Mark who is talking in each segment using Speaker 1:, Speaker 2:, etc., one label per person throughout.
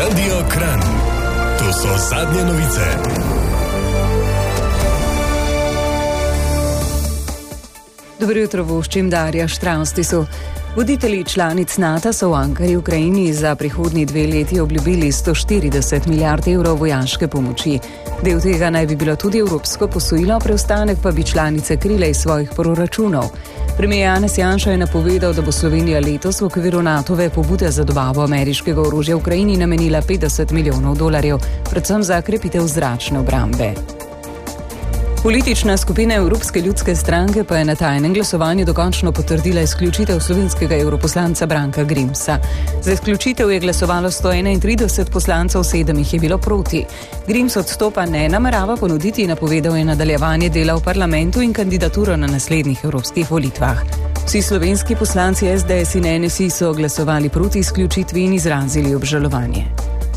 Speaker 1: Radio Kranj. To so zadnje novice.
Speaker 2: Dobro jutro, voščim Darja Štravstisu. Voditelji članic NATO so v Ankari Ukrajini za prihodnji 2 leti obljubili 140 milijard evrov vojaške pomoči. Del tega naj bi bilo tudi evropsko posojilo, preostanek pa bi članice krile iz svojih proračunov. Premijer Janez Janša je napovedal, da bo Slovenija letos v okviru NATO-ve pobude za dobavo ameriškega orožja Ukrajini namenila $50 milijonov, predvsem za krepitev zračne obrambe. Politična skupina Evropske ljudske stranke pa je na tajnem glasovanju dokončno potrdila izključitev slovenskega evroposlanca Branka Grimsa. Za izključitev je glasovalo 131 poslancev, 7 jih je bilo proti. Grims odstopa ne namerava ponuditi in napovedal je nadaljevanje dela v parlamentu in kandidaturo na naslednjih evropskih volitvah. Vsi slovenski poslanci SDS in NSI so glasovali proti izključitvi in izrazili obžalovanje.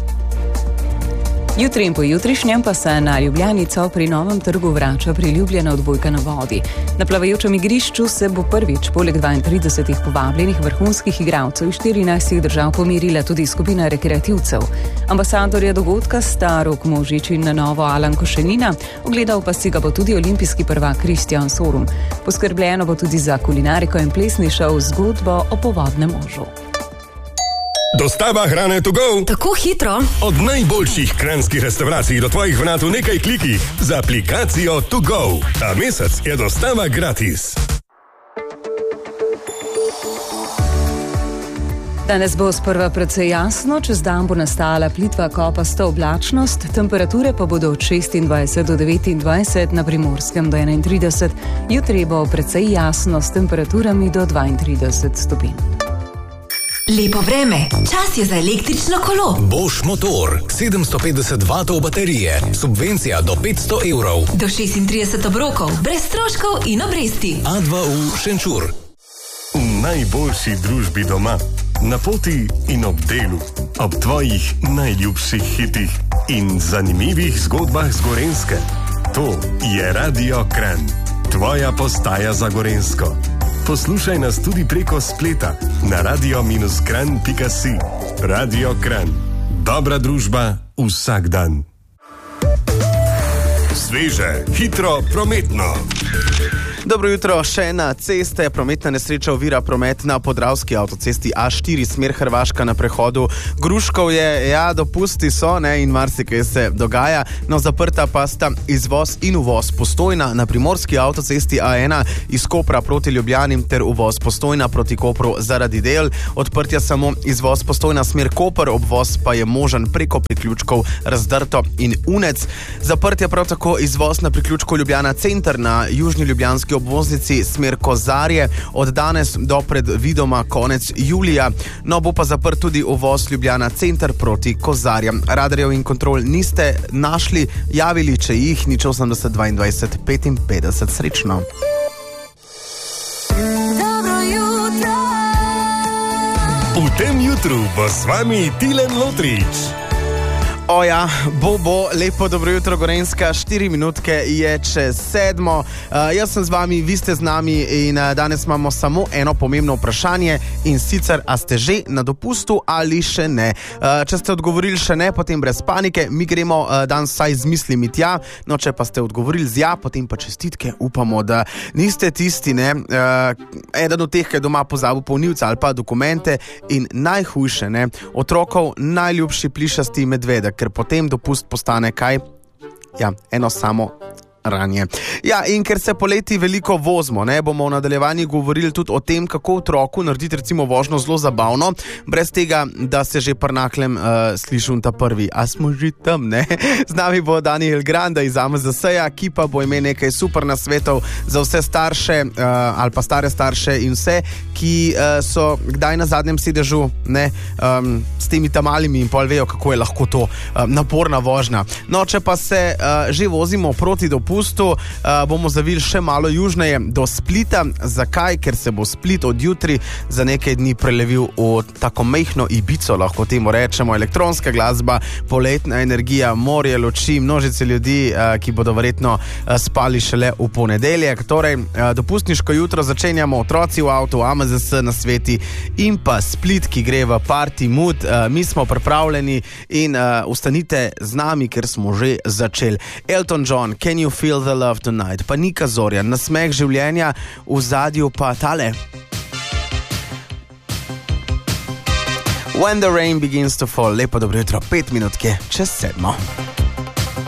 Speaker 2: Jutri in pojutrišnjem pa se na Ljubljanico pri Novem trgu vrača priljubljena odbojka na vodi. Na plavajočem igrišču se bo prvič poleg 32 povabljenih vrhunskih igralcev iz 14 držav pomirila tudi skupina rekreativcev. Ambasadorja dogodka sta Rok Možič in na novo Alan Košenina, ogledal pa si ga bo tudi olimpijski prvak Kristjan Sorum. Poskrbljeno bo tudi za kulinariko in plesni šov zgodbo o povodnem možu.
Speaker 1: Dostava hrane to go.
Speaker 3: Tako hitro.
Speaker 1: Od najboljših kranjskih restavracij do tvojih vrat v nekaj klikih z aplikacijo To Go. Ta mesec je dostava gratis.
Speaker 2: Danes bo sprva precej jasno, čez dan bo nastala plitva kopasta oblačnost, temperature pa bodo od 26 do 29, na Primorskem do 31. Jutri bo precej jasno s temperaturami do 32 stopinj.
Speaker 3: Lepo vreme, čas je za električno kolo.
Speaker 4: Bosch motor, 750 W baterije, subvencija do 500 evrov.
Speaker 3: Do 36 obrokov, brez stroškov in obresti.
Speaker 4: A2U Šenčur.
Speaker 1: V najboljši družbi doma, na poti in ob delu, ob tvojih najljubših hitih in zanimivih zgodbah z Gorenjske. To je Radio Kranj, tvoja postaja za Gorenjsko. Poslušaj nas tudi preko spleta na radio-kranj.si. Radio Kranj. Dobra družba vsak dan. Sveže, hitro, prometno.
Speaker 5: Dobro jutro, še ena cesta, prometna nesreča ovira promet na Podravski avtocesti A4, smer Hrvaška na prehodu Gruškovje. Ja, dopusti so, ne, in marsikaj se dogaja, no zaprta pa sta izvoz in uvoz Postojna na Primorski avtocesti A1 iz Kopra proti Ljubljani ter uvoz Postojna proti Kopru zaradi del. Odprtja samo izvoz Postojna smer Koper, obvoz pa je možen preko priključkov Razdrto in Unec. Zaprtja prav tako izvoz na priključku Ljubljana Center na južni ljubljanski obvoznici smer Kozarje od danes do predvidoma konec julija. No, bo pa zaprt tudi uvoz Ljubljana Center proti Kozarjem. Radarjev in kontrol niste našli, javili, če jih, 080 22 55. Srečno.
Speaker 1: V tem jutru bo s vami Tilen Lotrič.
Speaker 5: Oja, bo, lepo dobro jutro Gorenjska, 4 minutke je čez 7. Jaz sem z vami, vi ste z nami in danes imamo samo eno pomembno vprašanje in sicer, a ste že na dopustu ali še ne. Če ste odgovorili še ne, potem brez panike, mi gremo danes vsaj z mislimi tja, no če pa ste odgovorili z ja, potem pa čestitke, upamo, da niste tisti, ne, eden od teh, ki je doma pozabil polnilca ali pa dokumente in najhujše, ne, otrokov najljubši plišasti medvedek, ker potem dopust postane kaj? Ja, eno samo ranje. Ja, in ker se poleti veliko vozimo, ne, bomo v nadaljevanju govorili tudi o tem, kako otroku narediti recimo vožnjo zelo zabavno, brez tega, da se že prnaklem slišim ta prvi. A smo že tam, ne? Z nami bo Daniel Granda iz AMZS-ja, ki pa bo imel nekaj super nasvetov za vse starše ali pa stare starše in vse, ki so kdaj na zadnjem sedežu, ne, s temi tamalimi in pol vejo, kako je lahko to naporna vožnja. No, če pa se že vozimo proti dopustu, dopustu. Bomo zavili še malo južneje do Splita. Zakaj? Ker se bo Split od jutri za nekaj dni prelevil v tako mehno Ibico, lahko temu rečemo. Elektronska glasba, poletna energija, morje, luči, množice ljudi, ki bodo verjetno spali šele v ponedeljek. Torej, dopustniško jutro začenjamo, otroci v avtu, AMZS na sveti in pa Split, ki gre v party mood. Mi smo pripravljeni in ustanite z nami, ker smo že začeli. Elton John, Can You Feel the Love Tonight? Pa Nika Zorjan, Nasmeh življenja, v zadju pa tale. When the rain begins to fall. Lepo dobro jutro, 5 minutke čez 7.